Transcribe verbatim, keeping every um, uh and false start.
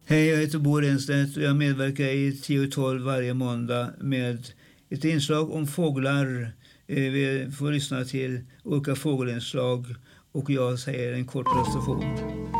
Hej, jag heter Bo Renstedt och jag medverkar i tio tolv varje måndag med ett inslag om fåglar. Vi får lyssna till olika fågelinslag och jag säger en kort presentation.